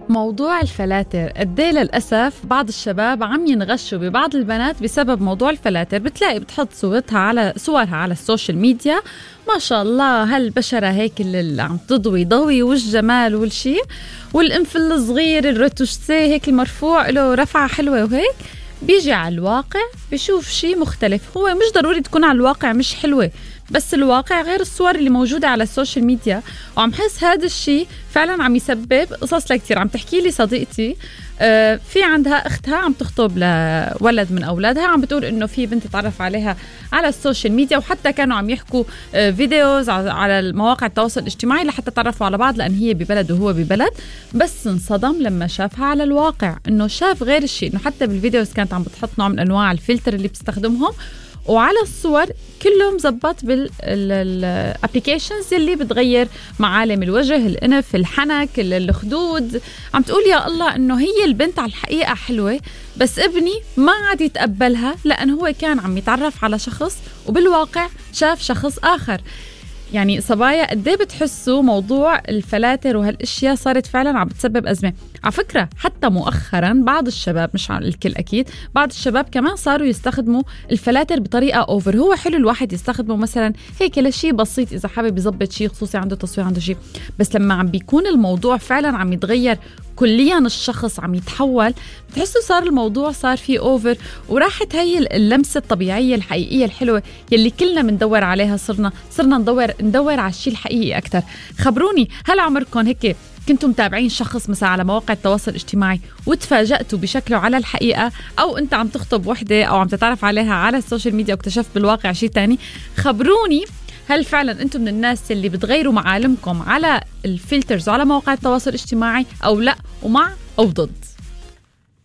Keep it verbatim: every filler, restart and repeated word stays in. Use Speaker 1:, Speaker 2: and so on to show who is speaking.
Speaker 1: موضوع الفلاتر قديه للأسف بعض الشباب عم ينغشوا ببعض البنات بسبب موضوع الفلاتر. بتلاقي بتحط صورتها على صورها على السوشيال ميديا، ما شاء الله هالبشرة هيك اللي عم تضوي ضوي والجمال والشي، والإنف الصغير الرتوشتي هيك المرفوع له رفعة حلوة، وهيك بيجي على الواقع بيشوف شي مختلف. هو مش ضروري تكون على الواقع مش حلوة، بس الواقع غير الصور اللي موجودة على السوشيال ميديا. وعم حس هذا الشيء فعلا عم يسبب قصص لكتير. عم تحكي لي صديقتي آه في عندها اختها عم تخطب لولد من اولادها، عم بتقول انه في بنت تعرف عليها على السوشيال ميديا، وحتى كانوا عم يحكوا آه فيديوز على المواقع التواصل الاجتماعي لحتى تعرفوا على بعض، لان هي ببلد وهو ببلد. بس انصدم لما شافها على الواقع، انه شاف غير الشيء، انه حتى بالفيديوز كانت عم بتحط نوع من انواع الفلتر اللي بتستخدمهم، وعلى الصور كله مزبط بالابليكيشنز اللي بتغير معالم الوجه، الانف، الحنك، الخدود. عم تقول يا الله انه هي البنت على الحقيقة حلوة، بس ابني ما عاد يتقبلها لأنه هو كان عم يتعرف على شخص وبالواقع شاف شخص آخر. يعني صبايا قد ايه بتحسوا موضوع الفلاتر وهالاشياء صارت فعلا عم بتسبب ازمه؟ على فكره حتى مؤخرا بعض الشباب، مش الكل اكيد، بعض الشباب كمان صاروا يستخدموا الفلاتر بطريقه اوفر. هو حلو الواحد يستخدمه مثلا هيك لشيء بسيط اذا حابب يظبط شيء خصوصي عنده تصوير عنده شيء، بس لما عم بيكون الموضوع فعلا عم يتغير كليا، الشخص عم يتحول، بتحسوا صار الموضوع صار فيه اوفر، وراحت هي اللمسه الطبيعيه الحقيقيه الحلوه يلي كلنا بندور عليها. صرنا صرنا ندور ندور على الشيء الحقيقي اكثر. خبروني، هل عمركم هيك كنتم متابعين شخص مثلا على مواقع التواصل الاجتماعي وتفاجأتوا بشكله على الحقيقة، او انت عم تخطب وحده او عم تتعرف عليها على السوشيال ميديا واكتشفت بالواقع شيء تاني؟ خبروني، هل فعلا انتم من الناس اللي بتغيروا معالمكم على الفلترز وعلى مواقع التواصل الاجتماعي او لا، ومع او ضد؟